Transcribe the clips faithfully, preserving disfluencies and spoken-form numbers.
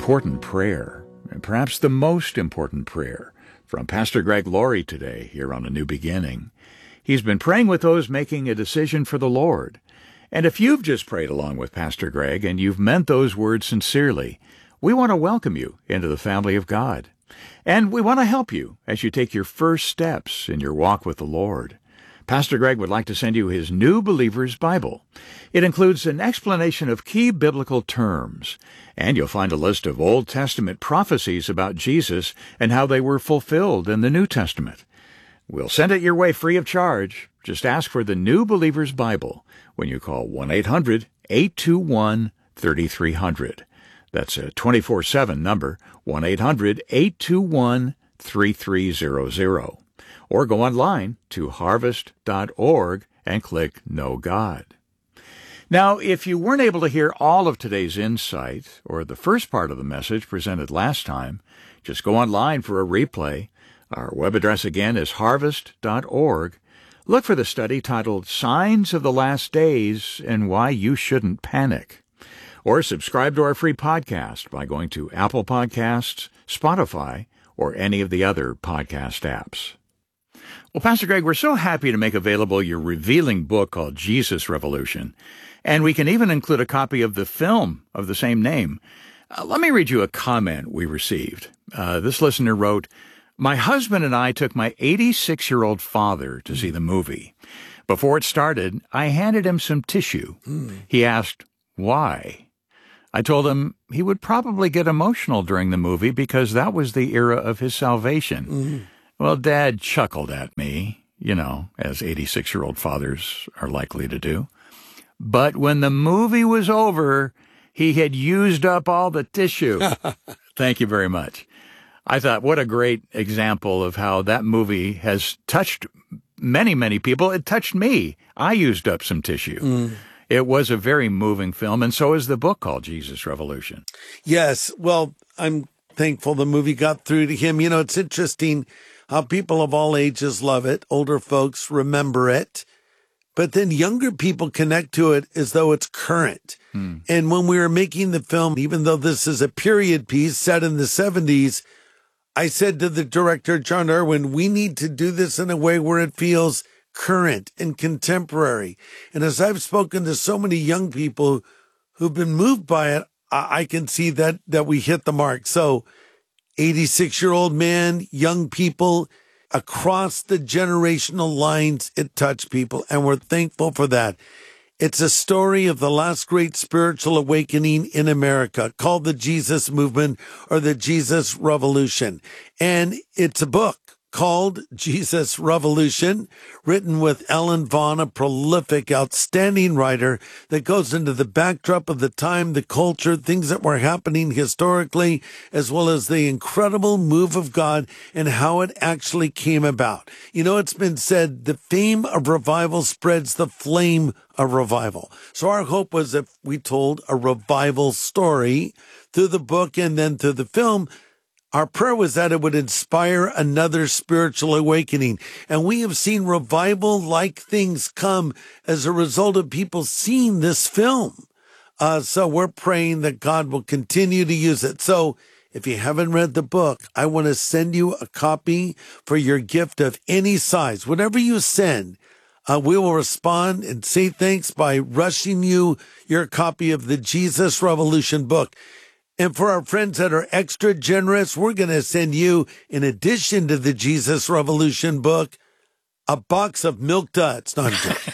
important prayer, and perhaps the most important prayer, from Pastor Greg Laurie today here on A New Beginning. He's been praying with those making a decision for the Lord. And if you've just prayed along with Pastor Greg and you've meant those words sincerely, we want to welcome you into the family of God. And we want to help you as you take your first steps in your walk with the Lord. Pastor Greg would like to send you his New Believer's Bible. It includes an explanation of key biblical terms, and you'll find a list of Old Testament prophecies about Jesus and how they were fulfilled in the New Testament. We'll send it your way free of charge. Just ask for the New Believer's Bible when you call one eight hundred, eight two one, three three zero zero. That's a twenty-four seven number, one eight hundred, eight two one, three three zero zero. Or go online to harvest dot org and click Know God. Now, if you weren't able to hear all of today's insight or the first part of the message presented last time, just go online for a replay. Our web address again is harvest dot org. Look for the study titled Signs of the Last Days and Why You Shouldn't Panic. Or subscribe to our free podcast by going to Apple Podcasts, Spotify, or any of the other podcast apps. Well, Pastor Greg, we're so happy to make available your revealing book called Jesus Revolution, and we can even include a copy of the film of the same name. Uh, let me read you a comment we received. Uh, this listener wrote, "My husband and I took my eighty-six-year-old father to see the movie. Before it started, I handed him some tissue. Mm. He asked, why? I told him he would probably get emotional during the movie because that was the era of his salvation. Mm. Well, Dad chuckled at me, you know, as eighty-six-year-old fathers are likely to do. But when the movie was over, he had used up all the tissue." Thank you very much. I thought, what a great example of how that movie has touched many, many people. It touched me. I used up some tissue. Mm. It was a very moving film, and so is the book called Jesus Revolution. Yes. Well, I'm thankful the movie got through to him. You know, it's interesting how people of all ages love it. Older folks remember it. But then younger people connect to it as though it's current. Hmm. And when we were making the film, even though this is a period piece set in the seventies, I said to the director, John Irwin, we need to do this in a way where it feels current and contemporary. And as I've spoken to so many young people who've been moved by it, I, I can see that, that we hit the mark. So eighty-six-year-old man, young people, across the generational lines, it touched people, and we're thankful for that. It's a story of the last great spiritual awakening in America called the Jesus Movement or the Jesus Revolution. And it's a book called Jesus Revolution, written with Ellen Vaughn, a prolific, outstanding writer that goes into the backdrop of the time, the culture, things that were happening historically, as well as the incredible move of God and how it actually came about. You know, it's been said, the fame of revival spreads the flame of revival. So our hope was that we told a revival story through the book and then through the film. Our prayer was that it would inspire another spiritual awakening. And we have seen revival-like things come as a result of people seeing this film. Uh, so we're praying that God will continue to use it. So if you haven't read the book, I want to send you a copy for your gift of any size. Whatever you send, uh, we will respond and say thanks by rushing you your copy of the Jesus Revolution book. And for our friends that are extra generous, we're going to send you, in addition to the Jesus Revolution book, a box of Milk Duds. No, I'm joking.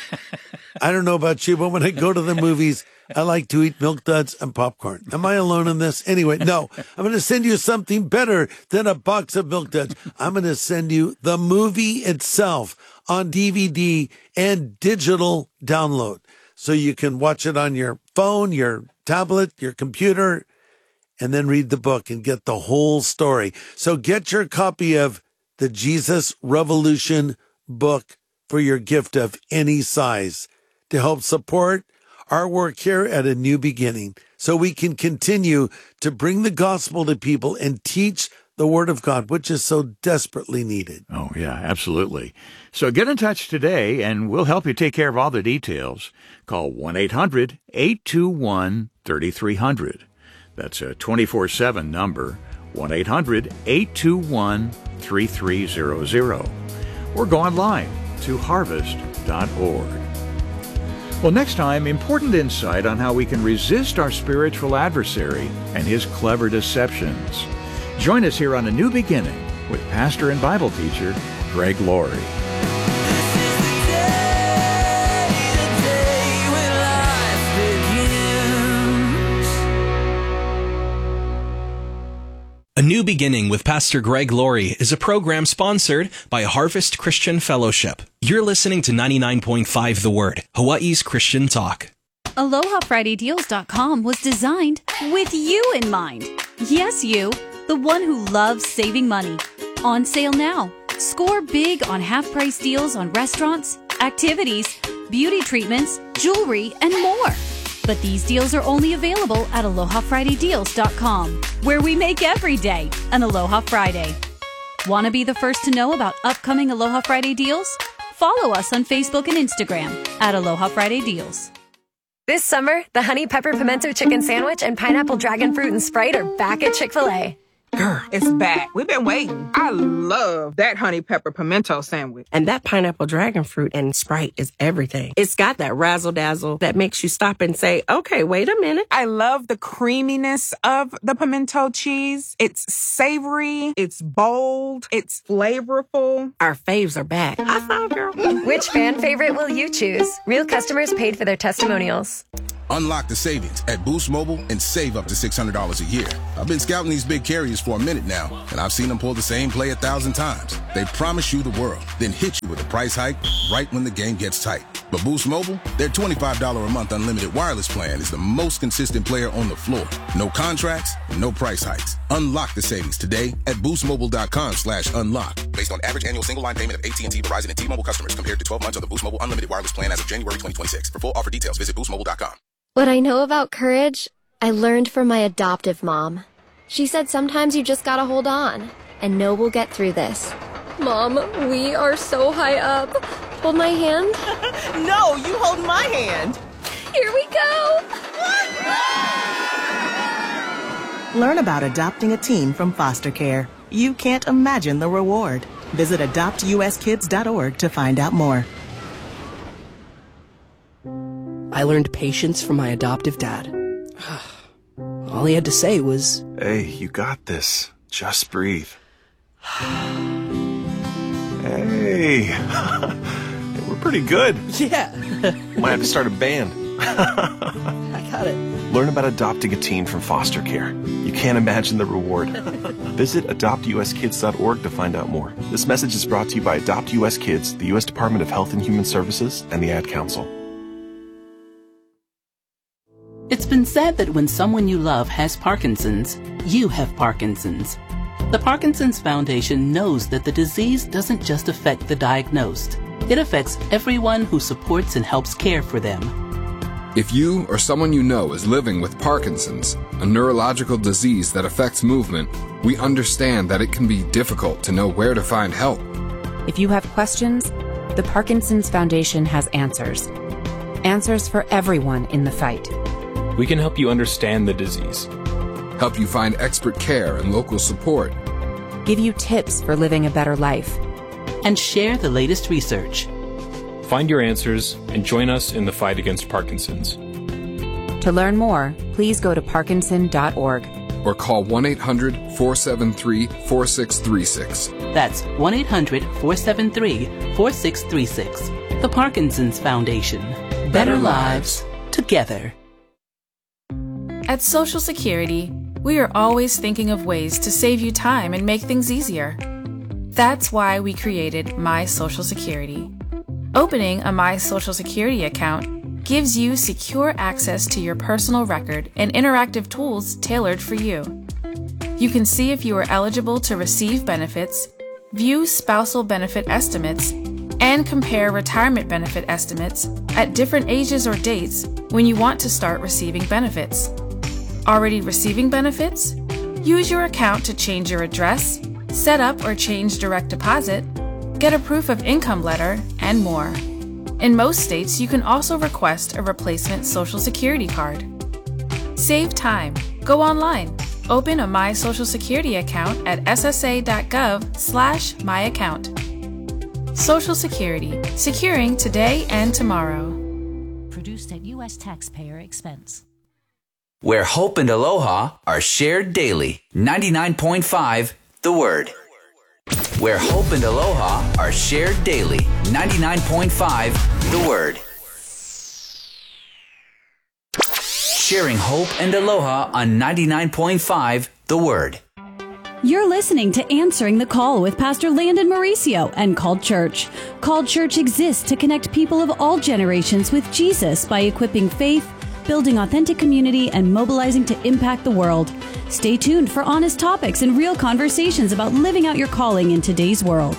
I don't know about you, but when I go to the movies, I like to eat Milk Duds and popcorn. Am I alone in this? Anyway, no. I'm going to send you something better than a box of Milk Duds. I'm going to send you the movie itself on D V D and digital download. So you can watch it on your phone, your tablet, your computer, and then read the book and get the whole story. So get your copy of the Jesus Revolution book for your gift of any size to help support our work here at A New Beginning so we can continue to bring the gospel to people and teach the Word of God, which is so desperately needed. Oh, yeah, absolutely. So get in touch today, and we'll help you take care of all the details. Call one eight hundred, eight two one, three three zero zero. That's a twenty-four seven number, one eight hundred, eight two one, three three zero zero. Or go online to harvest dot org. Well, next time, important insight on how we can resist our spiritual adversary and his clever deceptions. Join us here on A New Beginning with pastor and Bible teacher Greg Laurie. A New Beginning with Pastor Greg Laurie is a program sponsored by Harvest Christian Fellowship. You're listening to ninety-nine point five The Word, Hawaii's Christian talk. Aloha Friday Deals dot com was designed with you in mind. Yes, you, the one who loves saving money. On sale now. Score big on half-price deals on restaurants, activities, beauty treatments, jewelry, and more. But these deals are only available at Aloha Friday Deals dot com, where we make every day an Aloha Friday. Want to be the first to know about upcoming Aloha Friday deals? Follow us on Facebook and Instagram at Aloha Friday Deals. This summer, the Honey Pepper Pimento Chicken Sandwich and Pineapple Dragon Fruit and Sprite are back at Chick-fil-A. Girl, it's back. We've been waiting. I love that honey pepper pimento sandwich. And that pineapple dragon fruit and Sprite is everything. It's got that razzle-dazzle that makes you stop and say, okay, wait a minute. I love the creaminess of the pimento cheese. It's savory. It's bold. It's flavorful. Our faves are back. I found girl. Which fan favorite will you choose? Real customers paid for their testimonials. Unlock the savings at Boost Mobile and save up to six hundred dollars a year. I've been scouting these big carriers for a minute now, and I've seen them pull the same play a thousand times. They promise you the world, then hit you with a price hike right when the game gets tight. But Boost Mobile, their twenty-five dollars a month unlimited wireless plan is the most consistent player on the floor. No contracts, no price hikes. Unlock the savings today at boostmobile.com slash unlock. Based on average annual single line payment of A T and T, Verizon, and T-Mobile customers compared to twelve months of the Boost Mobile unlimited wireless plan as of January twenty twenty-six. For full offer details, visit boost mobile dot com. What I know about courage, I learned from my adoptive mom. She said sometimes you just gotta hold on, and know we'll get through this. Mom, we are so high up. Hold my hand. No, you hold my hand. Here we go. Learn about adopting a teen from foster care. You can't imagine the reward. Visit adopt U S kids dot org to find out more. I learned patience from my adoptive dad. All he had to say was, "Hey, you got this. Just breathe." Hey, we're pretty good. Yeah. Might have to start a band. I got it. Learn about adopting a teen from foster care. You can't imagine the reward. Visit adopt U S kids dot org to find out more. This message is brought to you by Adopt U S Kids, the U S Department of Health and Human Services, and the Ad Council. It's been said that when someone you love has Parkinson's, you have Parkinson's. The Parkinson's Foundation knows that the disease doesn't just affect the diagnosed. It affects everyone who supports and helps care for them. If you or someone you know is living with Parkinson's, a neurological disease that affects movement, we understand that it can be difficult to know where to find help. If you have questions, the Parkinson's Foundation has answers. Answers for everyone in the fight. We can help you understand the disease, help you find expert care and local support, give you tips for living a better life, and share the latest research. Find your answers and join us in the fight against Parkinson's. To learn more, please go to parkinson dot org or call one eight hundred, four seven three, four six three six. That's one eight hundred, four seven three, four six three six. The Parkinson's Foundation. Better, Better lives together. At Social Security, we are always thinking of ways to save you time and make things easier. That's why we created My Social Security. Opening a My Social Security account gives you secure access to your personal record and interactive tools tailored for you. You can see if you are eligible to receive benefits, view spousal benefit estimates, and compare retirement benefit estimates at different ages or dates when you want to start receiving benefits. Already receiving benefits? Use your account to change your address, set up or change direct deposit, get a proof of income letter, and more. In most states, you can also request a replacement Social Security card. Save time. Go online. Open a My Social Security account at ssa.gov slash my account. Social Security, securing today and tomorrow. Produced at U S taxpayer expense. Where hope and aloha are shared daily. ninety-nine point five The Word. Where hope and aloha are shared daily. ninety-nine point five The Word. Sharing hope and aloha on ninety-nine point five The Word. You're listening to Answering the Call with Pastor Landon Mauricio and Called Church. Called Church exists to connect people of all generations with Jesus by equipping faith, building authentic community, and mobilizing to impact the world. Stay tuned for honest topics and real conversations about living out your calling in today's world.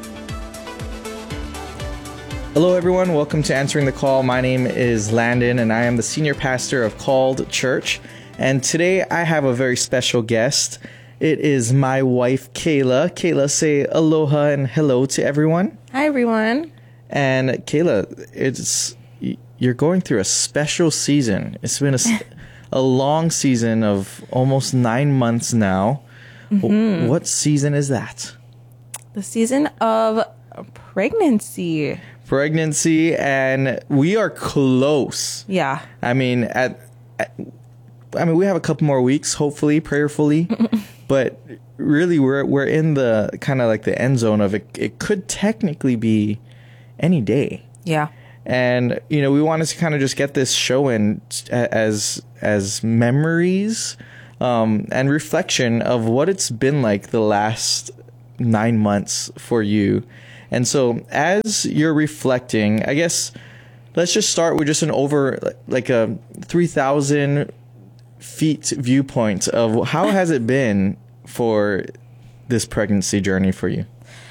Hello, everyone. Welcome to Answering the Call. My name is Landon, and I am the senior pastor of Called Church. And today I have a very special guest. It is my wife, Kayla. Kayla, say aloha and hello to everyone. Hi, everyone. And Kayla, it's you're going through a special season. It's been a, a long season of almost nine months now. Mm-hmm. What season is that? The season of pregnancy. Pregnancy, and we are close. Yeah. I mean, at, at I mean, we have a couple more weeks, hopefully, prayerfully, but really, we're we're in the kind of like the end zone of it. It could technically be any day. Yeah. And you know, we wanted to kind of just get this show in as as memories um, and reflection of what it's been like the last nine months for you. And so as you're reflecting, I guess let's just start with just an over like a three thousand feet viewpoint of how has it been for this pregnancy journey for you?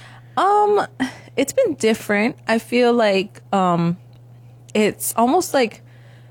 Um, it's been different. I feel like um, it's almost like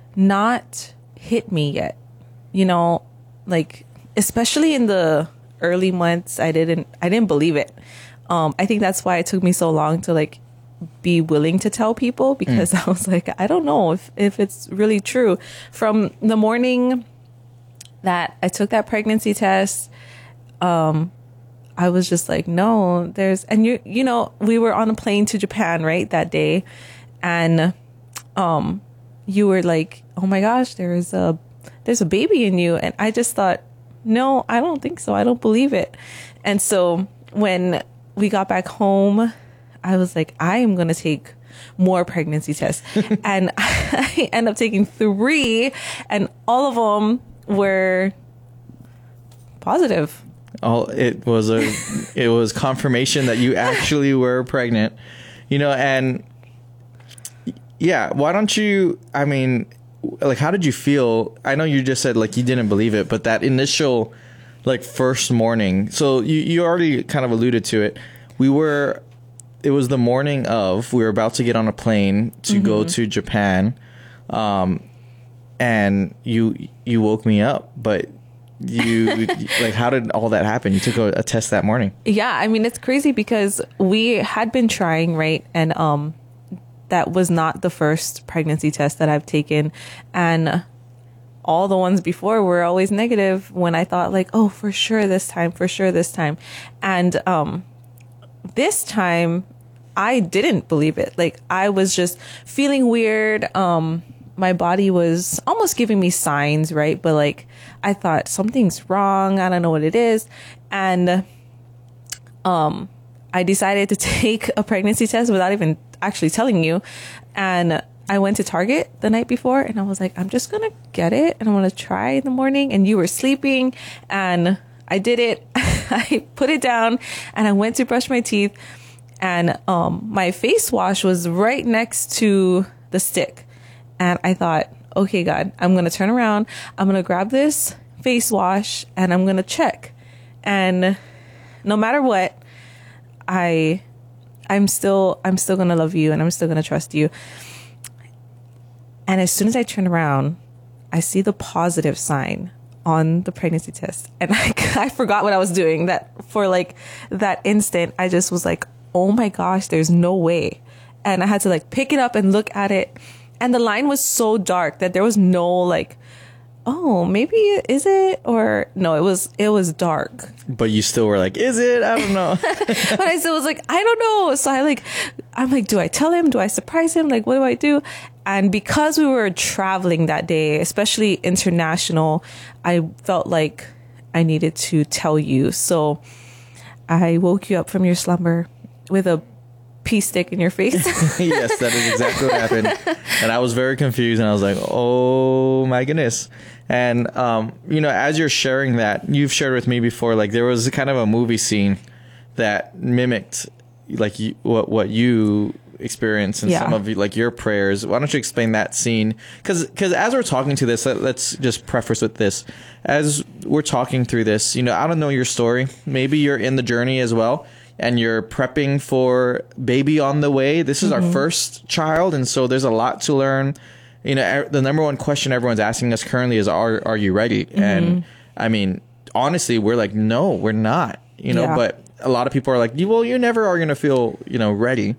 not hit me yet, you know, like especially in the early months, I didn't I didn't believe it. Um, I think that's why it took me so long to like be willing to tell people, because mm. I was like, I don't know if, if it's really true. From the morning that I took that pregnancy test, um, I was just like, no, there's, and you, you know, we were on a plane to Japan, right, that day. And, um, you were like, oh my gosh, there's a, there's a baby in you. And I just thought, no, I don't think so. I don't believe it. And so when we got back home, I was like, I am going to take more pregnancy tests. And I ended up taking three, and all of them were positive. Oh, it was a, it was confirmation that you actually were pregnant, you know, and yeah, why don't you, I mean, like, how did you feel? I know you just said like you didn't believe it, but that initial like first morning, so you, you already kind of alluded to it. We were, it was the morning of, we were about to get on a plane to mm-hmm. go to Japan. Um, and you, you woke me up, but you, like, how did all that happen? You took a, a test that morning. Yeah. I mean, it's crazy because we had been trying, right? And, um, that was not the first pregnancy test that I've taken. And all the ones before were always negative when I thought like, oh, for sure this time, for sure this time. And um, this time I didn't believe it. Like I was just feeling weird. Um, my body was almost giving me signs, right? But like I thought something's wrong. I don't know what it is. And um, I decided to take a pregnancy test without even actually telling you. And I went to Target the night before and I was like, I'm just going to get it and I'm going to try in the morning. And you were sleeping and I did it. I put it down and I went to brush my teeth, and um, my face wash was right next to the stick. And I thought, okay, God, I'm going to turn around. I'm going to grab this face wash and I'm going to check. And no matter what, I, I'm still, I'm still going to love you and I'm still going to trust you. And as soon as I turn around, I see the positive sign on the pregnancy test. And I, I forgot what I was doing. That for like that instant, I just was like, oh my gosh, there's no way. And I had to like pick it up and look at it. And the line was so dark that there was no like oh, maybe is it? Or no, it was it was dark. But you still were like, is it? I don't know. But I still was like, I don't know. So I like, I'm like, do I tell him? Do I surprise him? Like, what do I do? And because we were traveling that day, especially international, I felt like I needed to tell you. So I woke you up from your slumber with a pea stick in your face. Yes, that is exactly what happened. And I was very confused, and I was like, oh my goodness. And, um, you know, as you're sharing that, you've shared with me before, like there was kind of a movie scene that mimicked like you, what, what you experienced in Yeah. some of like your prayers. Why don't you explain that scene? Because because as we're talking to this, let, let's just preface with this. As we're talking through this, you know, I don't know your story. Maybe you're in the journey as well, and you're prepping for baby on the way. This is Mhm. our first child, and so there's a lot to learn. You know, the number one question everyone's asking us currently is, are are you ready? Mhm. And I mean, honestly, we're like, no, we're not. You know, Yeah. but a lot of people are like, well, you never are going to feel, you know, ready.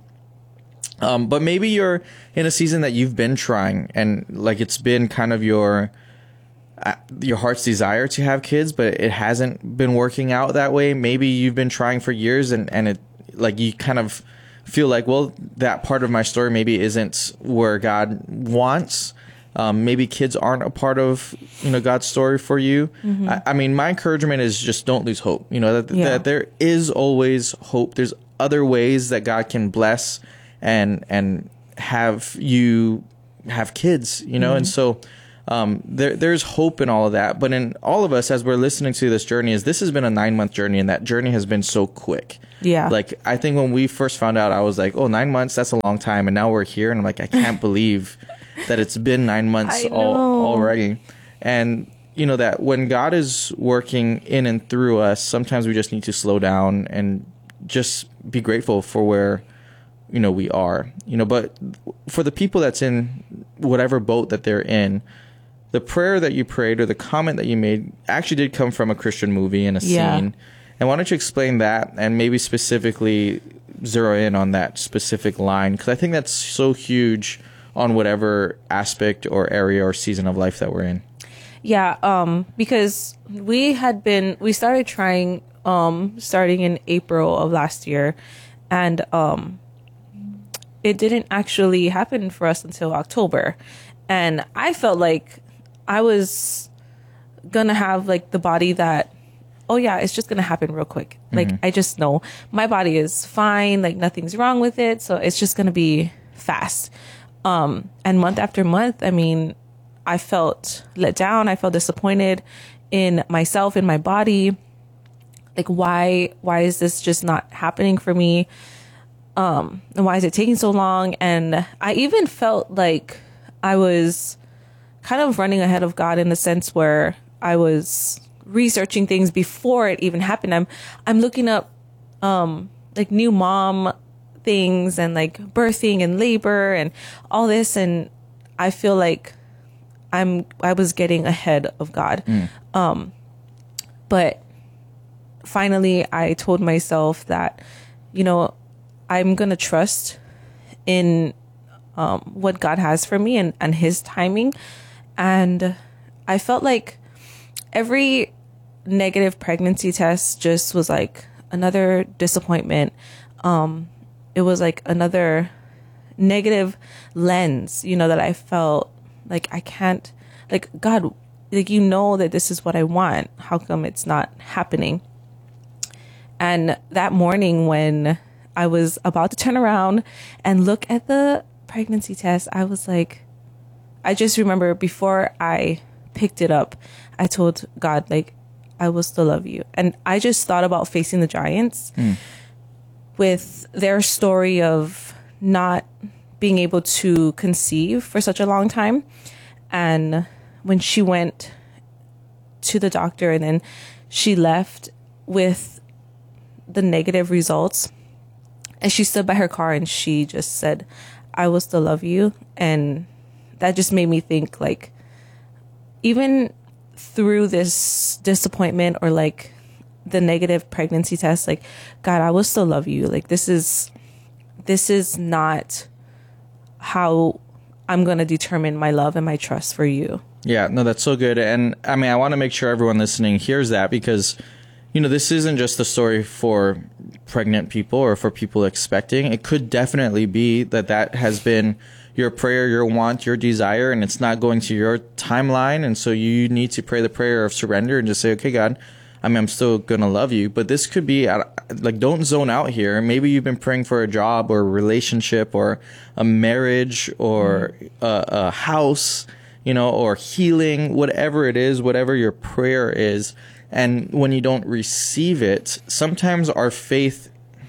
Um, but maybe you're in a season that you've been trying, and like it's been kind of your uh, your heart's desire to have kids, but it hasn't been working out that way. Maybe you've been trying for years, and and it like you kind of feel like, well, that part of my story maybe isn't where God wants. Um, maybe kids aren't a part of, you know, God's story for you. Mhm. I, I mean, my encouragement is just don't lose hope. You know, that, Yeah. that there is always hope. There's other ways that God can bless and and have you have kids, you know. Mhm. And so um, there there's hope in all of that. But in all of us, as we're listening to this journey, is this has been a nine month journey, and that journey has been so quick. Yeah. Like, I think when we first found out, I was like, oh, nine months, that's a long time. And now we're here, and I'm like, I can't believe that it's been nine months I all, know. already. And, you know, that when God is working in and through us, sometimes we just need to slow down and just be grateful for where, you know, we are. You know, but for the people that's in whatever boat that they're in, the prayer that you prayed or the comment that you made actually did come from a Christian movie and a Yeah. scene. And why don't you explain that and maybe specifically zero in on that specific line? Because I think that's so huge on whatever aspect or area or season of life that we're in. Yeah, um, because we had been, we started trying, um, starting in April of last year, and um, it didn't actually happen for us until October. And I felt like I was gonna have like the body that, oh yeah, it's just gonna happen real quick. Like, Mhm. I just know my body is fine, like nothing's wrong with it, so it's just gonna be fast. Um, and month after month, I mean, I felt let down. I felt disappointed in myself, in my body. Like, why, why is this just not happening for me? Um, and why is it taking so long? And I even felt like I was kind of running ahead of God in the sense where I was researching things before it even happened. I'm, I'm looking up, um, like new mom things and like birthing and labor and all this. And I feel like I'm, I was getting ahead of God. Mm. Um, but finally I told myself that, you know, I'm going to trust in, um, what God has for me and, and his timing. And I felt like every negative pregnancy test just was like another disappointment. Um, it was like another negative lens, you know, that I felt like I can't, like, God, like, you know that this is what I want. How come it's not happening? And that morning when I was about to turn around and look at the pregnancy test, I was like, I just remember before I picked it up, I told God, like, I will still love you. And I just thought about facing the giants Mm. with their story of not being able to conceive for such a long time. And when she went to the doctor and then she left with the negative results, and she stood by her car and she just said, I will still love you. And that just made me think, like, even through this disappointment or like the negative pregnancy test, like, God, I will still love you. Like, this is, this is not how I'm going to determine my love and my trust for you. Yeah, no, that's so good. And I mean, I want to make sure everyone listening hears that, because, you know, this isn't just a story for pregnant people or for people expecting. It could definitely be that that has been your prayer, your want, your desire, and it's not going to your timeline. And so you need to pray the prayer of surrender and just say, okay, God, I mean, I'm still going to love you. But this could be, like, don't zone out here. Maybe you've been praying for a job or a relationship or a marriage or mm. a, a house, you know, or healing, whatever it is, whatever your prayer is. And when you don't receive it, sometimes our faith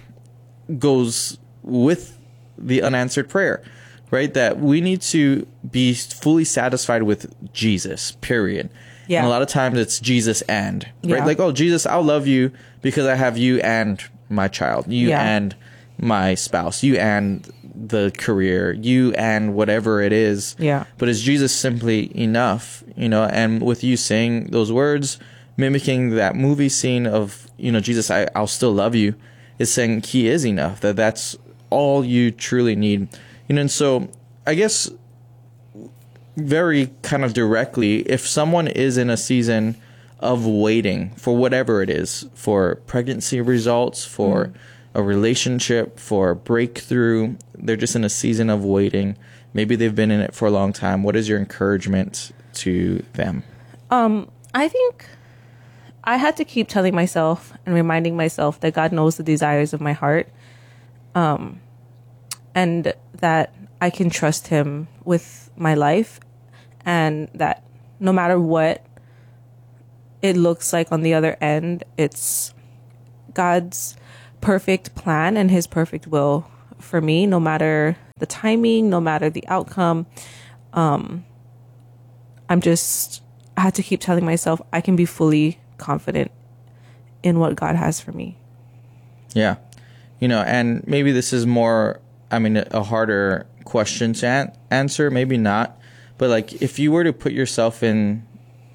goes with the unanswered prayer, right? That we need to be fully satisfied with Jesus, period. Yeah. And a lot of times it's Jesus and, right? Yeah. Like, oh, Jesus, I'll love you because I have you and my child, you yeah. and my spouse, you and the career, you and whatever it is. Yeah. But is Jesus simply enough, you know? And with you saying those words, mimicking that movie scene of, you know, Jesus, I, I'll still love you, is saying he is enough, that that's all you truly need. You know, and so I guess very kind of directly, if someone is in a season of waiting for whatever it is, for pregnancy results, for mm. a relationship, for a breakthrough, they're just in a season of waiting. Maybe they've been in it for a long time. What is your encouragement to them? Um, I think I had to keep telling myself and reminding myself that God knows the desires of my heart, um, and that I can trust him with my life, and that no matter what it looks like on the other end, it's God's perfect plan and his perfect will for me, no matter the timing, no matter the outcome. Um, I'm just, I had to keep telling myself I can be fully confident in what God has for me. Yeah. You know, and maybe this is more, I mean, a harder question to an- answer, maybe not. But like, if you were to put yourself in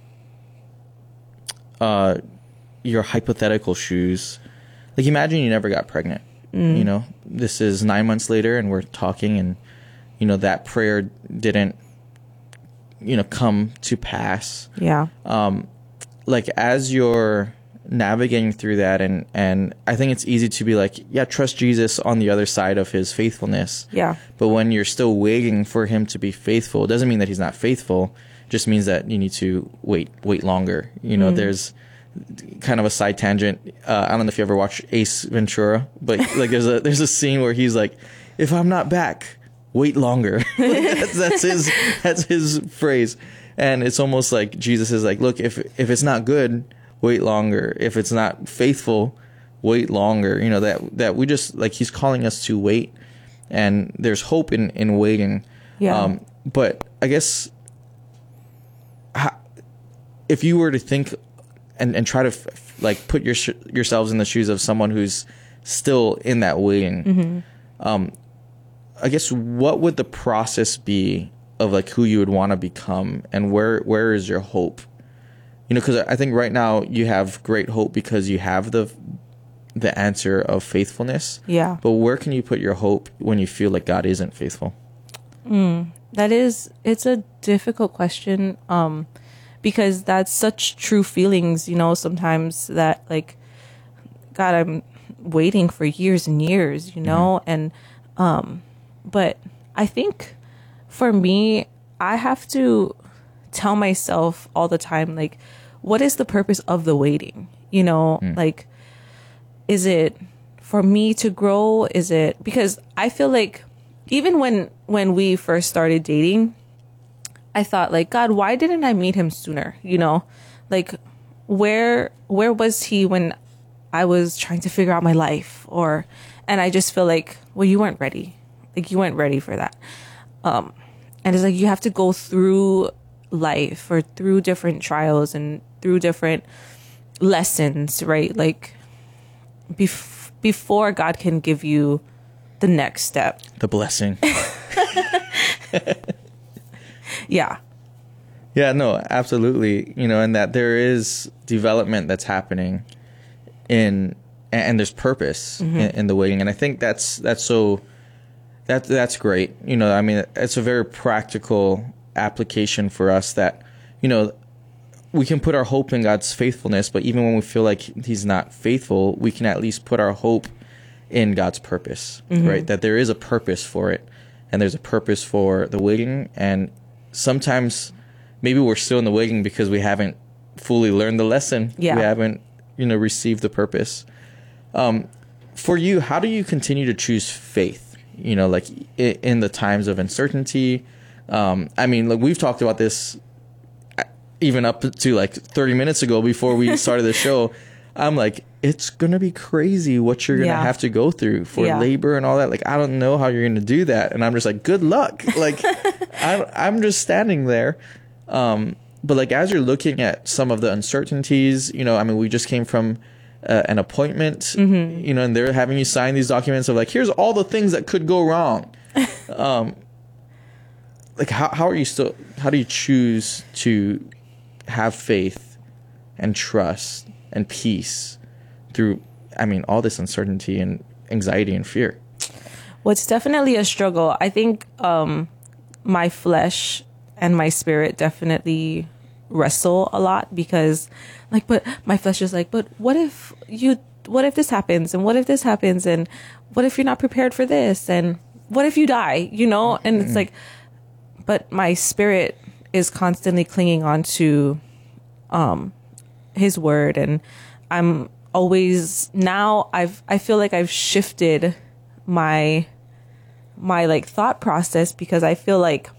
uh, your hypothetical shoes, like imagine you never got pregnant. Mm. You know, this is nine months later and we're talking, and, you know, that prayer didn't, you know, come to pass. Yeah. Um, like as you're navigating through that, and, and I think it's easy to be like, yeah, trust Jesus on the other side of his faithfulness. Yeah. But when you're still waiting for him to be faithful, it doesn't mean that he's not faithful. It just means that you need to wait, wait longer. You know, mm. there's kind of a side tangent. Uh, I don't know if you ever watched Ace Ventura, but like there's a, there's a scene where he's like, if I'm not back, wait longer. that's, that's his, that's his phrase. And it's almost like Jesus is like, look, if, if it's not good, wait longer. If it's not faithful, wait longer. You know, that, that we just, like, he's calling us to wait, and there's hope in, in waiting. Yeah. Um, but I guess how, if you were to think and, and try to f- like put your sh- yourselves in the shoes of someone who's still in that waiting, mm-hmm. um, I guess what would the process be of like who you would want to become, and where, where is your hope? You know, because I think right now you have great hope because you have the the answer of faithfulness. Yeah. But where can you put your hope when you feel like God isn't faithful? Mm, that is, it's a difficult question, um, because that's such true feelings, you know, sometimes that like, God, I'm waiting for years and years, you know, mm-hmm. and, um, but I think for me, I have to tell myself all the time, like, what is the purpose of the waiting? You know, mm. like, is it for me to grow? Is it because I feel like even when when we first started dating, I thought like, God, why didn't I meet him sooner? You know, like where where was he when I was trying to figure out my life? Or and I just feel like, well, you weren't ready. Like you weren't ready for that. Um, and it's like you have to go through life or through different trials and through different lessons, right? Like bef- before God can give you the next step, the blessing. Yeah. Yeah, no, absolutely. You know, and that there is development that's happening in, and there's purpose mm-hmm. in, in the waiting. And I think that's, that's so, that, that's great. You know, I mean, it's a very practical application for us that, you know, we can put our hope in God's faithfulness, but even when we feel like he's not faithful, we can at least put our hope in God's purpose, mm-hmm. right? That there is a purpose for it, and there's a purpose for the waiting. And sometimes maybe we're still in the waiting because we haven't fully learned the lesson. Yeah. We haven't, you know, received the purpose. Um, for you, how do you continue to choose faith? You know, like in, in the times of uncertainty. Um, I mean, like we've talked about this even up to like thirty minutes ago before we started the show. I'm like, it's going to be crazy what you're going to Yeah. have to go through for Yeah. labor and all that. Like, I don't know how you're going to do that. And I'm just like, good luck. Like, I'm, I'm just standing there. Um, but like, as you're looking at some of the uncertainties, you know, I mean, we just came from uh, an appointment, Mm-hmm. you know, and they're having you sign these documents of like, here's all the things that could go wrong. um, like, how, how are you still, how do you choose to have faith and trust and peace through, I mean, all this uncertainty and anxiety and fear? Well, it's definitely a struggle. I think um, my flesh and my spirit definitely wrestle a lot because, like, but my flesh is like, but what if you, what if this happens? And what if this happens? And what if you're not prepared for this? And what if you die? You know? And it's like, but my spirit is constantly clinging on to um, his word. And I'm always, now I've, I feel like I've shifted my, my like thought process, because I feel like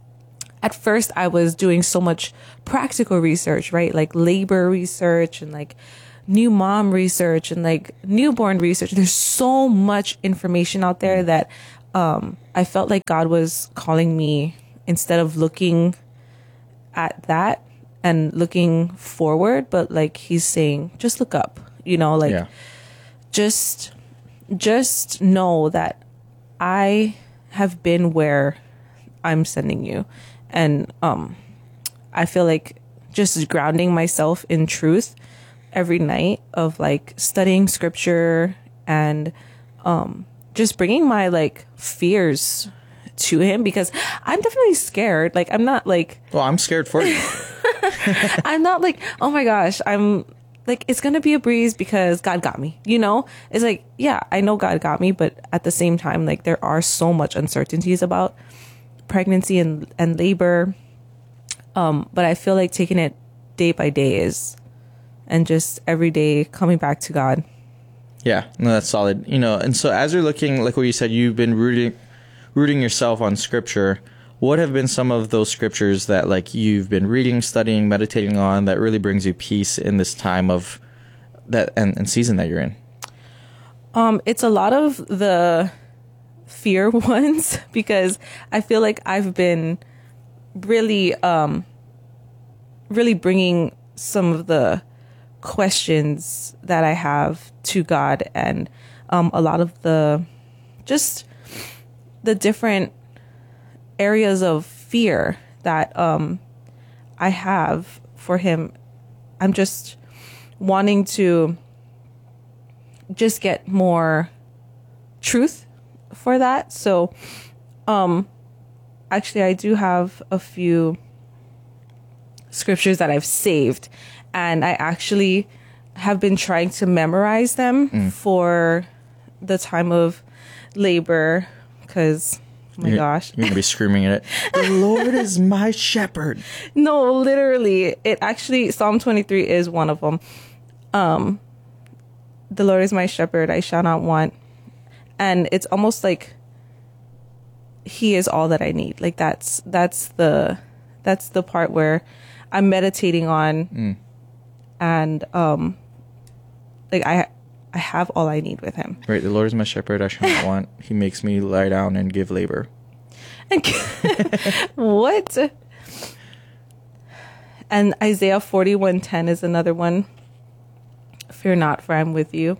at first I was doing so much practical research, right? Like labor research and like new mom research and like newborn research. There's so much information out there that um, I felt like God was calling me, instead of looking at that and looking forward, but like he's saying, just look up, you know, like Yeah. just, just know that I have been where I'm sending you. And um, I feel like just grounding myself in truth every night of like studying scripture and um, just bringing my like fears to him, because I'm definitely scared. Like, I'm not like, well, I'm scared for you. I'm not like, oh my gosh, I'm like, it's going to be a breeze because God got me, you know? It's like, yeah, I know God got me, but at the same time, like there are so much uncertainties about pregnancy and, and labor. Um, but I feel like taking it day by day is, and just every day coming back to God. Yeah, no, that's solid. You know, and so as you're looking, like what you said, you've been rooting, rooting yourself on scripture. What have been some of those scriptures that like you've been reading, studying, meditating on that really brings you peace in this time of that and, and season that you're in? Um, it's a lot of the fear ones, because I feel like I've been really, um, really bringing some of the questions that I have to God, and um, a lot of the just the different areas of fear that um, I have for him. I'm just wanting to just get more truth for that. So um, actually, I do have a few scriptures that I've saved, and I actually have been trying to memorize them mm. for the time of labor, because oh my you're, gosh, you're gonna be screaming at it. The Lord is my shepherd. No, literally, it actually, Psalm twenty-three is one of them. Um, the Lord is my shepherd, I shall not want. And it's almost like he is all that I need. Like that's that's the that's the part where I'm meditating on, mm. and um, like I I have all I need with him. Right, the Lord is my shepherd, I shall not want. He makes me lie down and give labor. What? And Isaiah forty-one ten is another one. Fear not, for I'm with you.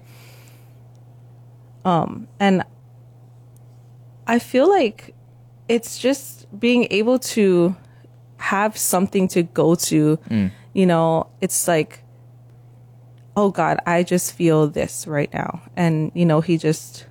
Um, and I feel like it's just being able to have something to go to. Mm. You know, it's like, oh God, I just feel this right now. And, you know, he just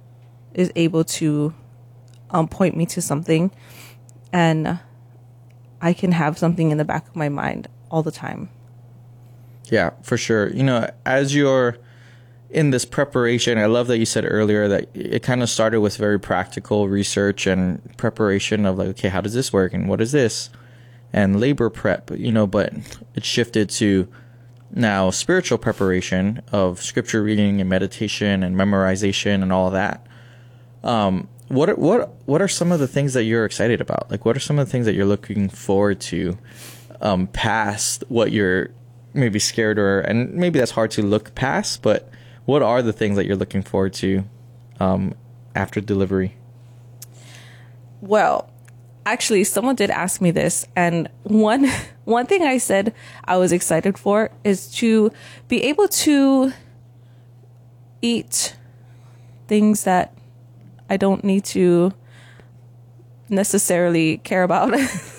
is able to um, point me to something. And I can have something in the back of my mind all the time. Yeah, for sure. You know, as you're in this preparation, I love that you said earlier that it kind of started with very practical research and preparation of like, okay, how does this work and what is this? And labor prep, you know, but it shifted to now spiritual preparation of scripture reading and meditation and memorization and all of that. Um, what are, what what are some of the things that you're excited about? Like, what are some of the things that you're looking forward to um, past what you're maybe scared or, and maybe that's hard to look past, but what are the things that you're looking forward to um, after delivery? Well, actually, someone did ask me this, and one one thing I said I was excited for is to be able to eat things that I don't need to necessarily care about.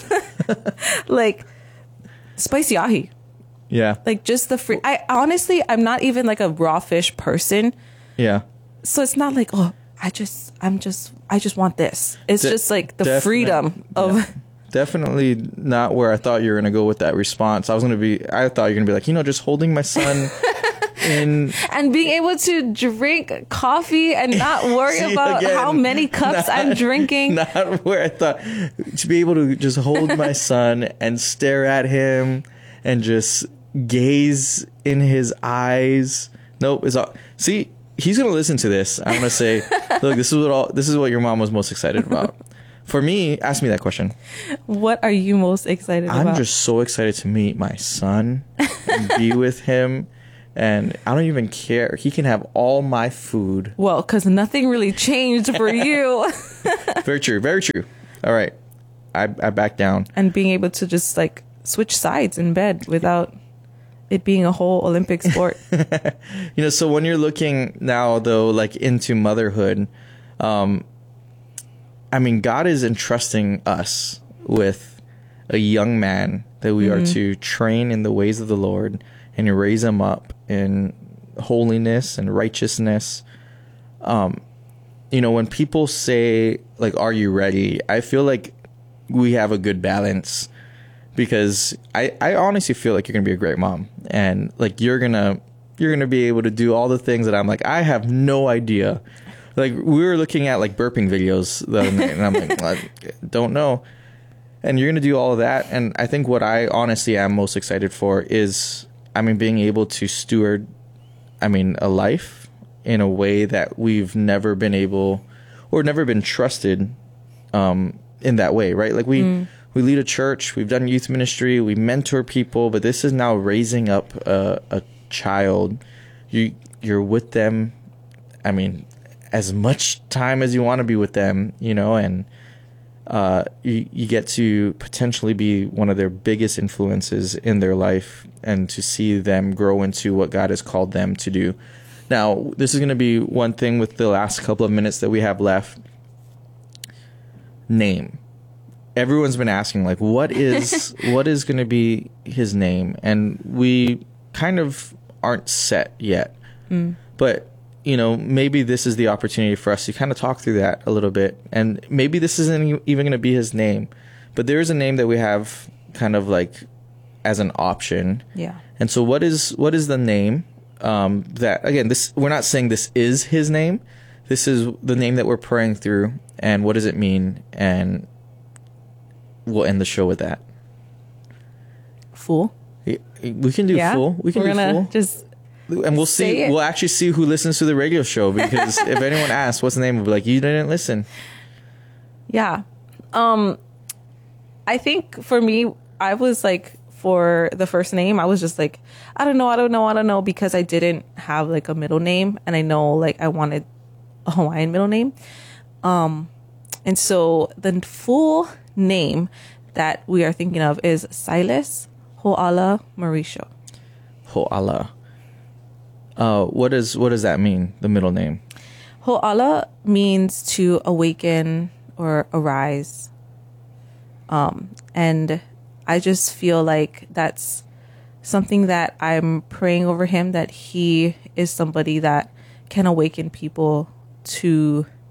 Like spicy ahi. Yeah. Like just the free. I honestly, I'm not even like a raw fish person. Yeah. So it's not like, oh, I just, I'm just, I just want this. It's De- just like the definite- freedom of. yeah. Definitely not where I thought you were going to go with that response. I was going to be, I thought you were going to be like, you know, just holding my son in. And being able to drink coffee and not worry See, about again, how many cups not- I'm drinking. Not where I thought, to be able to just hold my son and stare at him and just gaze in his eyes. Nope. It's all, see, he's going to listen to this. I'm going to say, look, this is what all, this is what your mom was most excited about. For me, ask me that question. What are you most excited I'm about? just so excited to meet my son and be with him. And I don't even care. He can have all my food. Well, because nothing really changed for you. Very true. Very true. All right. I, I back down. And being able to just like switch sides in bed without it being a whole Olympic sport. You know, so when you're looking now, though, like into motherhood, um, I mean, God is entrusting us with a young man that we Mhm. are to train in the ways of the Lord and raise him up in holiness and righteousness. Um, you know, when people say, like, are you ready? I feel like we have a good balance because I, I honestly feel like you're going to be a great mom and like you're going to you're going to be able to do all the things that I'm like, I have no idea. Like we were looking at like burping videos the other night and I'm like, I don't know. And you're going to do all of that. And I think what I honestly am most excited for is, I mean, being able to steward, I mean, a life in a way that we've never been able or never been trusted um, in that way, right? Like we, mm. we lead a church, we've done youth ministry, we mentor people, but this is now raising up a, a child. You, you're with them, I mean, as much time as you want to be with them, you know, and uh, you, you get to potentially be one of their biggest influences in their life and to see them grow into what God has called them to do. Now, this is going to be one thing with the last couple of minutes that we have left. Name. Everyone's been asking, like, what is what is going to be his name? And we kind of aren't set yet. Mm. But you know, maybe this is the opportunity for us to kind of talk through that a little bit. And maybe this isn't even going to be his name, but there is a name that we have kind of like as an option. Yeah. And so what is, what is the name um, that, again, this, we're not saying this is his name. This is the name that we're praying through. And what does it mean? And we'll end the show with that. Fool. We can do yeah? fool. We can we're do gonna fool. Just And we'll see. We'll actually see who listens to the radio show because if anyone asks, "What's the name?" We'll be like, "You didn't listen." Yeah, um, I think for me, I was like, for the first name, I was just like, I don't know, I don't know, I don't know, because I didn't have like a middle name, and I know like I wanted a Hawaiian middle name, um, and so the full name that we are thinking of is Silas Ho'ala Mauricio. Ho'ala. Uh, what does what does that mean? The middle name. Ho'ala means to awaken or arise. Um, and I just feel like that's something that I'm praying over him, that he is somebody that can awaken people to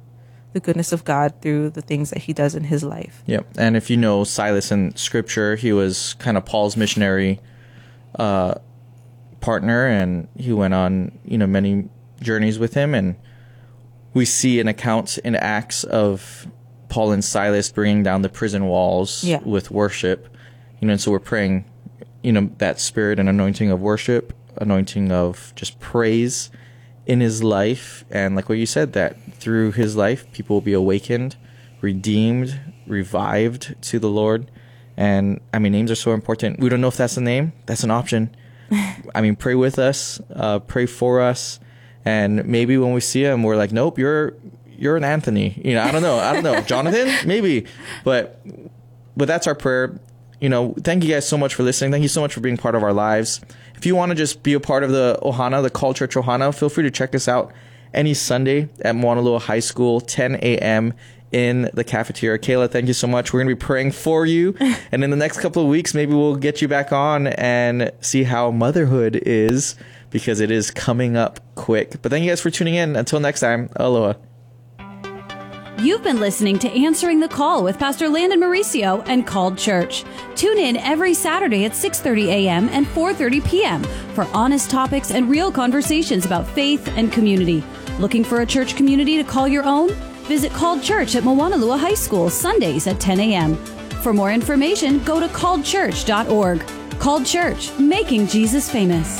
the goodness of God through the things that he does in his life. Yep. And if you know Silas in Scripture, he was kind of Paul's missionary uh, partner, and he went on, you know, many journeys with him. And we see an account in Acts of Paul and Silas bringing down the prison walls yeah. with worship. You know, and so we're praying, you know, that spirit and anointing of worship, anointing of just praise in his life. And like what you said, that through his life, people will be awakened, redeemed, revived to the Lord. And I mean, names are so important. We don't know if that's a name. That's an option. I mean, pray with us, uh, pray for us. And maybe when we see him, we're like, nope, you're, you're an Anthony. You know, I don't know. I don't know. Jonathan, maybe. But, but that's our prayer. You know, thank you guys so much for listening. Thank you so much for being part of our lives. If you want to just be a part of the Ohana, the Called Church Ohana, feel free to check us out any Sunday at Mauna Loa High School, ten a.m. in the cafeteria. Kayla, thank you so much. We're going to be praying for you. And in the next couple of weeks, maybe we'll get you back on and see how motherhood is, because it is coming up quick. But thank you guys for tuning in. Until next time, aloha. You've been listening to Answering the Call with Pastor Landon Mauricio and Called Church. Tune in every Saturday at six thirty a.m. and four thirty p.m. for honest topics and real conversations about faith and community. Looking for a church community to call your own? Visit Called Church at Moanalua High School Sundays at ten a.m. For more information, go to called church dot org. Called Church, making Jesus famous.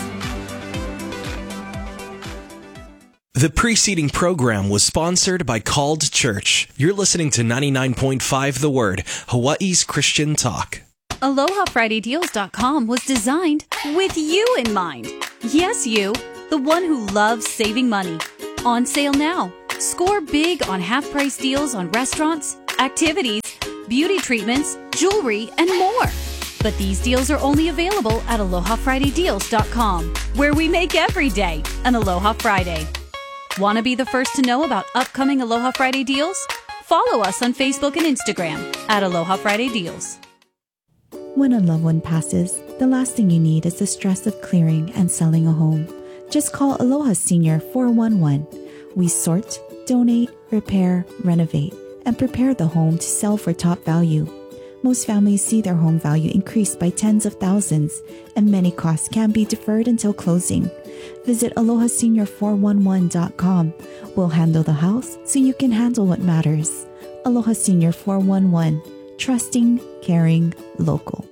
The preceding program was sponsored by Called Church. You're listening to ninety-nine point five The Word, Hawaii's Christian talk. Aloha Friday Deals dot com was designed with you in mind. Yes, you, the one who loves saving money. On sale now. Score big on half-price deals on restaurants, activities, beauty treatments, jewelry, and more. But these deals are only available at Aloha Friday Deals dot com, where we make every day an Aloha Friday. Want to be the first to know about upcoming Aloha Friday deals? Follow us on Facebook and Instagram at Aloha Friday Deals. When a loved one passes, the last thing you need is the stress of clearing and selling a home. Just call Aloha Senior four one one. We sort, donate, repair, renovate, and prepare the home to sell for top value. Most families see their home value increase by tens of thousands, and many costs can be deferred until closing. Visit aloha senior four one one dot com. We'll handle the house so you can handle what matters. Aloha Senior four one one. Trusting, caring, local.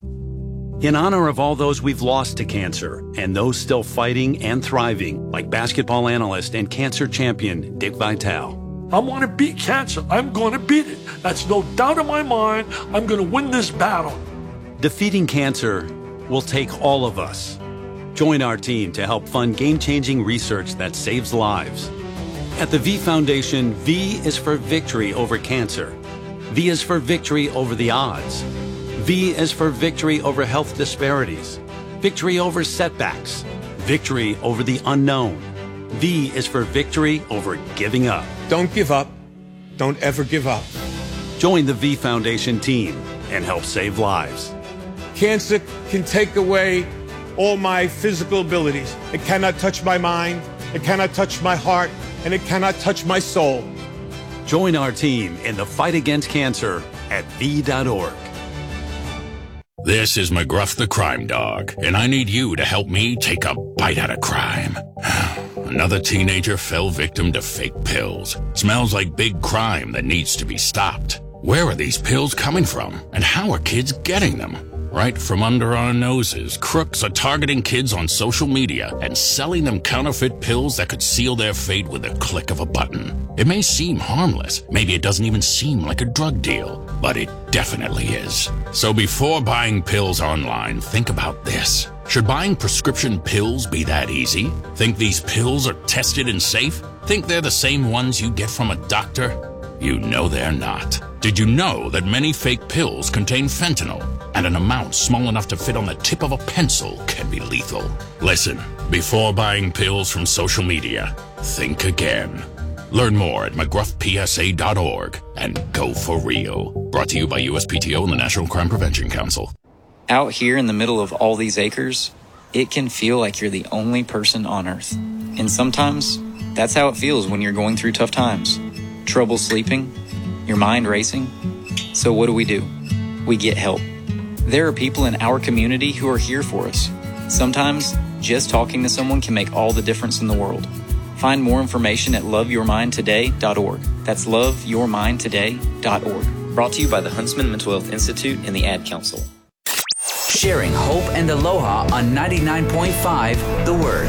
In honor of all those we've lost to cancer and those still fighting and thriving, like basketball analyst and cancer champion Dick Vitale. I want to beat cancer. I'm going to beat it. That's no doubt in my mind. I'm going to win this battle. Defeating cancer will take all of us. Join our team to help fund game-changing research that saves lives. At the V Foundation, V is for victory over cancer. V is for victory over the odds. V is for victory over health disparities, victory over setbacks, victory over the unknown. V is for victory over giving up. Don't give up. Don't ever give up. Join the V Foundation team and help save lives. Cancer can take away all my physical abilities. It cannot touch my mind, it cannot touch my heart, and it cannot touch my soul. Join our team in the fight against cancer at V dot org. This is McGruff the Crime Dog, and I need you to help me take a bite out of crime. Another teenager fell victim to fake pills. Smells like big crime that needs to be stopped. Where are these pills coming from, and how are kids getting them? Right from under our noses, crooks are targeting kids on social media and selling them counterfeit pills that could seal their fate with a click of a button. It may seem harmless, maybe it doesn't even seem like a drug deal, but it definitely is. So before buying pills online, think about this. Should buying prescription pills be that easy? Think these pills are tested and safe? Think they're the same ones you get from a doctor? You know they're not. Did you know that many fake pills contain fentanyl? And an amount small enough to fit on the tip of a pencil can be lethal. Listen, before buying pills from social media, think again. Learn more at mcgruff p s a dot org and go for real. Brought to you by U S P T O and the National Crime Prevention Council. Out here in the middle of all these acres, it can feel like you're the only person on Earth. And sometimes, that's how it feels when you're going through tough times. Trouble sleeping? Your mind racing? So what do we do? We get help. There are people in our community who are here for us. Sometimes, just talking to someone can make all the difference in the world. Find more information at love your mind today dot org. That's love your mind today dot org. Brought to you by the Huntsman Mental Health Institute and the Ad Council. Sharing hope and aloha on ninety-nine point five The Word.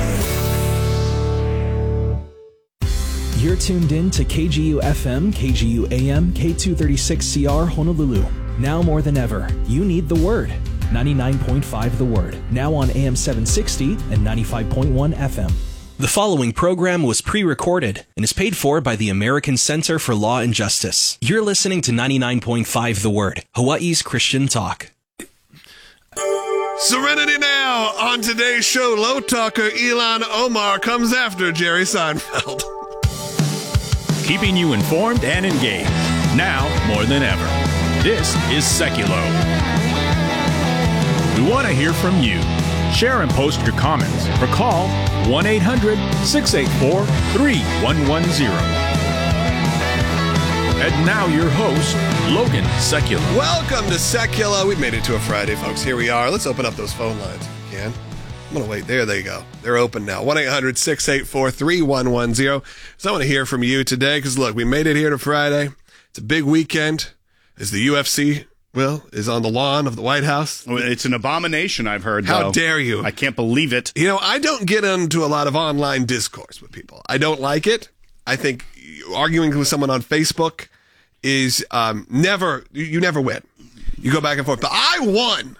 You're tuned in to K G U F M, K G U A M, K two thirty-six C R Honolulu. Now more than ever, you need The Word. ninety-nine point five The Word. Now on A M seven sixty and ninety-five point one F M. The following program was pre-recorded and is paid for by the American Center for Law and Justice. You're listening to ninety-nine point five The Word, Hawaii's Christian Talk. Serenity now! On today's show, Low Talker Ilhan Omar comes after Jerry Seinfeld. Keeping you informed and engaged, now more than ever. This is Seculo. We want to hear from you. Share and post your comments or call one eight hundred, six eight four, three one one zero. And now your host, Logan Seculo. Welcome to Seculo. We made it to a Friday, folks. Here we are. Let's open up those phone lines if we can. I'm going to wait. There they go. They're open now. one eight hundred, six eight four, three one one zero. So I want to hear from you today because, look, we made it here to Friday. It's a big weekend as the U F C, Will, is on the lawn of the White House. It's an abomination, I've heard, How though. dare you? I can't believe it. You know, I don't get into a lot of online discourse with people. I don't like it. I think arguing with someone on Facebook is um, never, you never win. You go back and forth. But I won.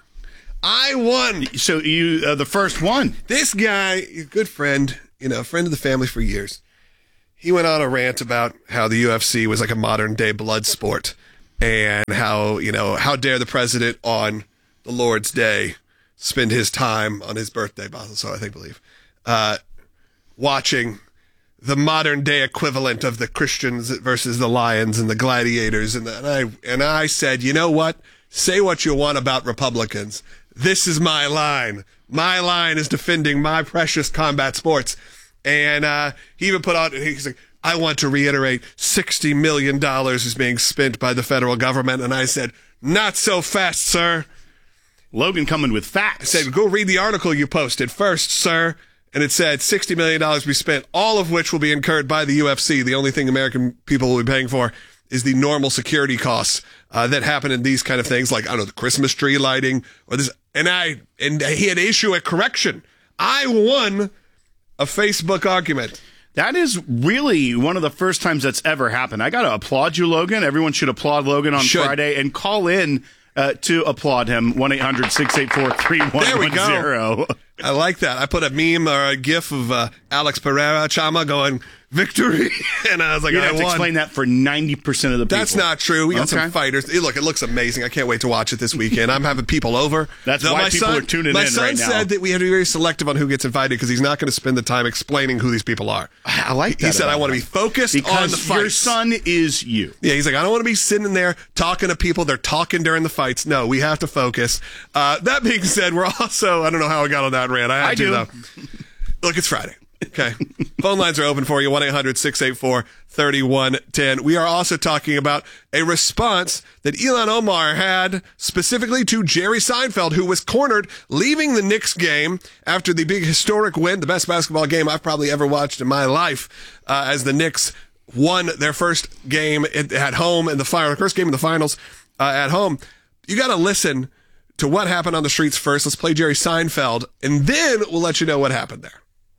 I won. So you, uh, the first one. This guy, a good friend, you know, friend of the family for years. He went on a rant about how the U F C was like a modern day blood sport and how, you know, how dare the president on the Lord's Day spend his time on his birthday, so I think, believe, uh, watching the modern day equivalent of the Christians versus the Lions and the Gladiators. And, the, and I, and I said, you know what? Say what you want about Republicans. This is my line. My line is defending my precious combat sports. And uh, he even put out, he's like, I want to reiterate, sixty million dollars is being spent by the federal government. And I said, not so fast, sir. Logan coming with facts. I said, go read the article you posted first, sir. And it said sixty million dollars be spent, all of which will be incurred by the U F C. The only thing American people will be paying for is the normal security costs uh, that happen in these kind of things, like, I don't know, the Christmas tree lighting or this. And I, and he had issue a correction. I won a Facebook argument. That is really one of the first times that's ever happened. I got to applaud you, Logan. Everyone should applaud Logan on should. Friday and call in uh, to applaud him. one eight hundred, six eight four, three one one zero. There we go. I like that. I put a meme or a gif of uh, Alex Pereira Chama going, victory. And I was like, You'd I have to won. explain that for ninety percent of the people. That's not true. We got Okay. some fighters. Hey, look, it looks amazing. I can't wait to watch it this weekend. I'm having people over. That's Though why my people son, are tuning my in son right now. said that we have to be very selective on who gets invited because he's not going to spend the time explaining who these people are. I like that. He said, about I want to him. be focused because on the fights. your son is you. Yeah, he's like, I don't want to be sitting there talking to people. They're talking during the fights. No, we have to focus. Uh, that being said, we're also, I don't know how I got on that rant. I had I to, do. though. Look, it's Friday. Okay. Phone lines are open for you. one eight hundred, six eight four, three one one zero. We are also talking about a response that Ilhan Omar had specifically to Jerry Seinfeld, who was cornered leaving the Knicks game after the big historic win, the best basketball game I've probably ever watched in my life, uh, as the Knicks won their first game at, at home in the final, first game in the finals uh, at home. You got to listen to what happened on the streets first. Let's play Jerry Seinfeld, and then we'll let you know what happened there.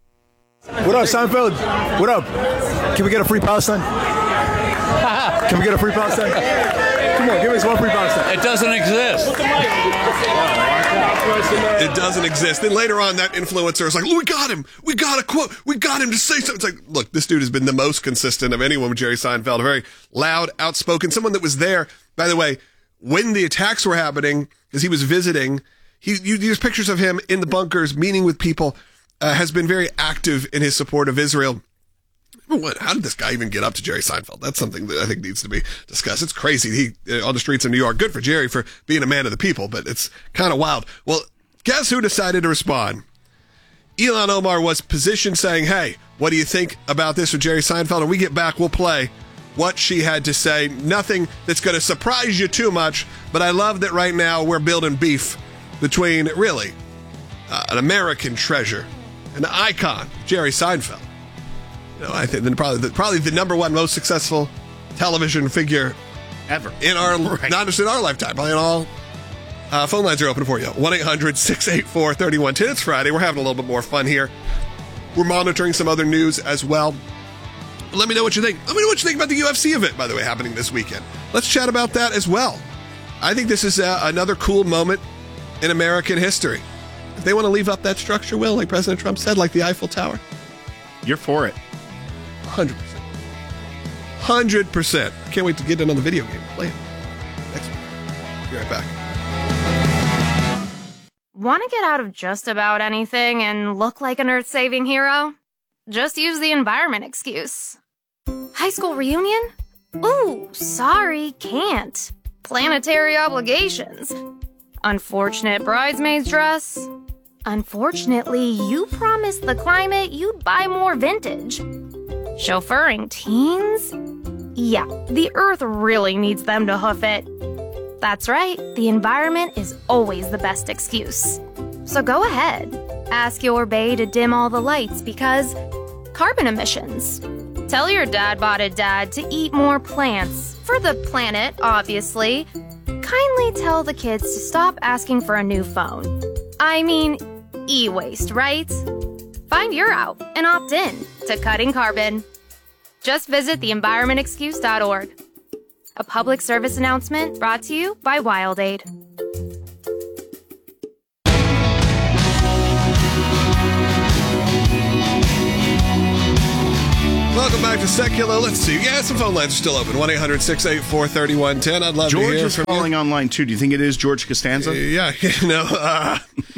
What up, Seinfeld? What up? Can we get a free Palestine? Can we get a free Palestine? Come on, give us one free Palestine. It doesn't exist. It doesn't exist. Then later on, that influencer is like, oh, we got him. We got a quote. We got him to say something. It's like, look, this dude has been the most consistent of anyone with Jerry Seinfeld. A very loud, outspoken, someone that was there, by the way, when the attacks were happening, because he was visiting. He, you, there's pictures of him in the bunkers, meeting with people. Uh, has been very active in his support of Israel. What, how did this guy even get up to Jerry Seinfeld? That's something that I think needs to be discussed. It's crazy. He uh, on the streets of New York. Good for Jerry for being a man of the people, but it's kind of wild. Well, guess who decided to respond? Ilhan Omar was positioned saying, hey, what do you think about this with Jerry Seinfeld? And we get back, we'll play what she had to say. Nothing that's going to surprise you too much, but I love that right now we're building beef between, really, uh, an American treasure, an icon, Jerry Seinfeld. You know, I think then probably the, probably the number one most successful television figure ever in our right. not just in our lifetime, probably in all. Uh, phone lines are open for you. one eight hundred six eight four three one one zero. It's Friday. We're having a little bit more fun here. We're monitoring some other news as well. Let me know what you think. Let me know what you think about the U F C event, by the way, happening this weekend. Let's chat about that as well. I think this is uh, another cool moment in American history. If they want to leave up that structure, Will, like President Trump said, like the Eiffel Tower. You're for it. one hundred percent. one hundred percent. Can't wait to get another video game. Play it. Next week. Be right back. Want to get out of just about anything and look like an earth-saving hero? Just use the environment excuse. High school reunion? Ooh, sorry, can't. Planetary obligations. Unfortunate bridesmaid's dress. Unfortunately, you promised the climate you'd buy more vintage. Chauffeuring teens? Yeah, the earth really needs them to hoof it. That's right, the environment is always the best excuse. So go ahead, ask your bae to dim all the lights because carbon emissions. Tell your dad-botted dad to eat more plants, for the planet, obviously. Kindly tell the kids to stop asking for a new phone. I mean, e-waste, right? Find your out and opt in to cutting carbon. Just visit the environment excuse dot org. A public service announcement brought to you by WildAid. Welcome back to Secular. Let's see. Yeah, some phone lines are still open. one eight hundred six eight four three one one zero. I'd love George to hear is from calling you. online, too. Do you think it is George Costanza? Uh, yeah, you know. Uh,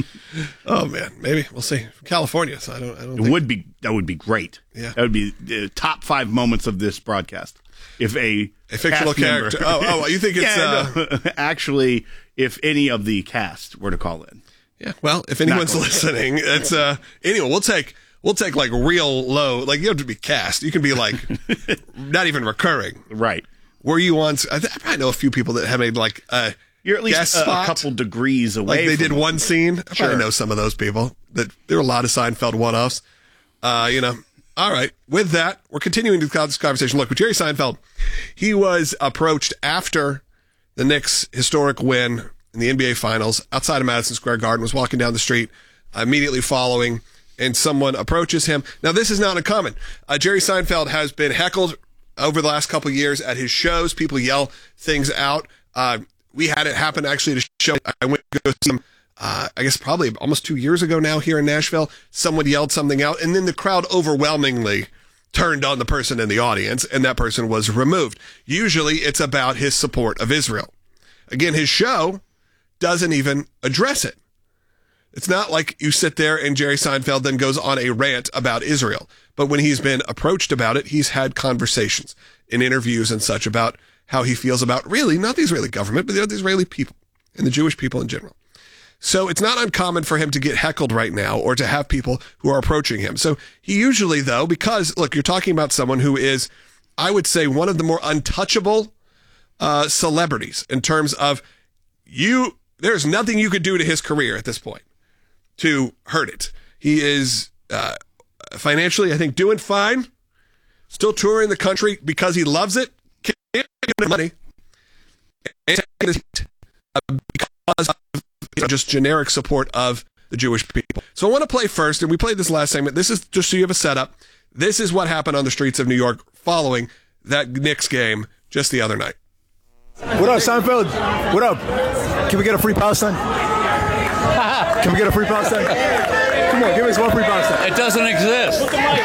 oh, man. Maybe. We'll see. From California, so I don't, I don't It think... would be, that would be great. Yeah. That would be the top five moments of this broadcast. If a... A fictional cast member- character. Oh, oh, you think it's... Yeah, uh... no. Actually, if any of the cast were to call in. Yeah, well, if anyone's listening, it's... uh Anyway, we'll take... We'll take like real low, like you have to be cast. You can be like not even recurring. Right. Were you once, I, th- I probably know a few people that have made like a You're at least guest a, spot. a couple degrees away. Like they from did it. one scene. I Sure. probably know some of those people. That there were a lot of Seinfeld one-offs. Uh, you know, all right. With that, we're continuing this conversation. Look, with Jerry Seinfeld, he was approached after the Knicks' historic win in the N B A Finals outside of Madison Square Garden, was walking down the street, uh, immediately following, and someone approaches him. Now, this is not uncommon. Uh, Jerry Seinfeld has been heckled over the last couple of years at his shows. People yell things out. Uh, we had it happen actually at a show. I went to go see him, uh, I guess probably almost two years ago now here in Nashville. Someone yelled something out, and then the crowd overwhelmingly turned on the person in the audience, and that person was removed. Usually it's about his support of Israel. Again, his show doesn't even address it. It's not like you sit there and Jerry Seinfeld then goes on a rant about Israel. But when he's been approached about it, he's had conversations in interviews and such about how he feels about really not the Israeli government, but the Israeli people and the Jewish people in general. So it's not uncommon for him to get heckled right now or to have people who are approaching him. So he usually, though, because, look, you're talking about someone who is, I would say, one of the more untouchable uh, celebrities in terms of you, there's nothing you could do to his career at this point to hurt it. He is uh, financially, I think, doing fine. Still touring the country because he loves it. Can't get enough money. And because of you know, just generic support of the Jewish people. So I want to play first, and we played this last segment. This is just so you have a setup. This is what happened on the streets of New York following that Knicks game just the other night. What up, Seinfeld? What up? Can we get a free Palestine? Can we get a free Palestine? Come on, give us one free Palestine. It doesn't exist.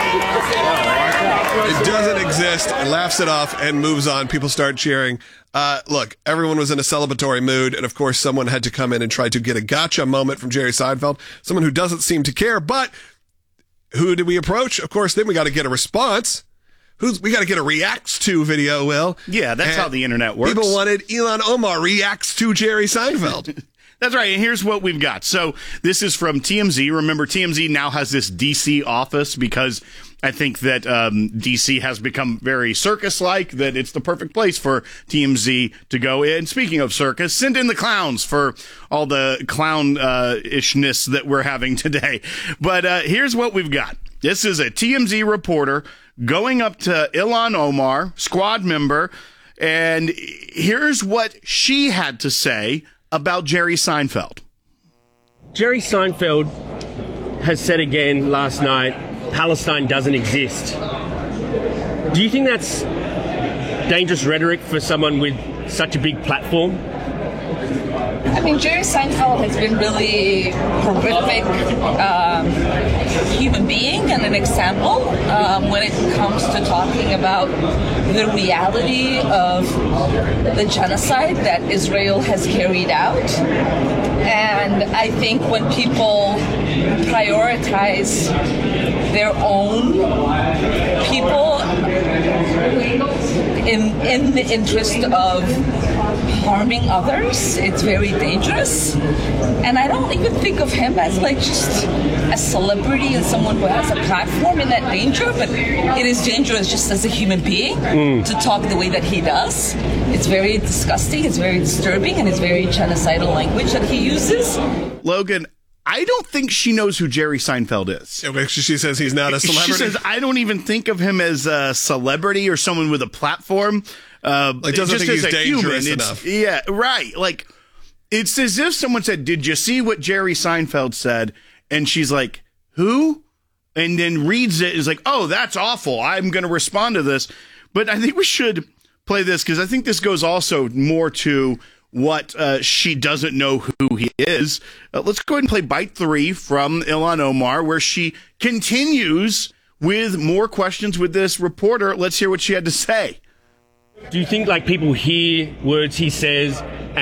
It doesn't exist, and laughs it off and moves on. People start cheering. Uh, look, everyone was in a celebratory mood, and of course someone had to come in and try to get a gotcha moment from Jerry Seinfeld, someone who doesn't seem to care, but who did we approach? Of course, then we got to get a response. Who's, we got to get a reacts to video, Will. Yeah, that's And how the internet works. People wanted Ilhan Omar reacts to Jerry Seinfeld. That's right. And here's what we've got. So this is from T M Z. Remember, T M Z now has this D C office because I think that um, D C has become very circus-like, that it's the perfect place for T M Z to go in. Speaking of circus, send in the clowns for all the clown-ishness that we're having today. But uh, here's what we've got. This is a T M Z reporter going up to Ilhan Omar, squad member, and here's what she had to say about Jerry Seinfeld. Jerry Seinfeld has said again last night, Palestine doesn't exist. Do you think that's dangerous rhetoric for someone with such a big platform? I mean, Jerry Seinfeld has been really horrific um, human being and an example um, when it comes to talking about the reality of the genocide that Israel has carried out. And I think when people prioritize their own people in in the interest of harming others, it's very dangerous. And I don't even think of him as like just a celebrity and someone who has a platform in that danger, but it is dangerous just as a human being mm. to talk the way that he does. It's very disgusting, it's very disturbing, and it's very genocidal language that he uses. Logan, I don't think she knows who Jerry Seinfeld is. Yeah, she says he's not a celebrity. She says, I don't even think of him as a celebrity or someone with a platform. Uh, like, doesn't just think as he's a dangerous human. enough. It's, yeah, right. Like, it's as if someone said, did you see what Jerry Seinfeld said? And she's like, who? And then reads it and is like, oh, that's awful. I'm going to respond to this. But I think we should play this because I think this goes also more to what uh, she doesn't know who he is. Uh, let's go ahead and play bite three from Ilhan Omar, where she continues with more questions with this reporter. Let's hear what she had to say. Do you think like people hear words he says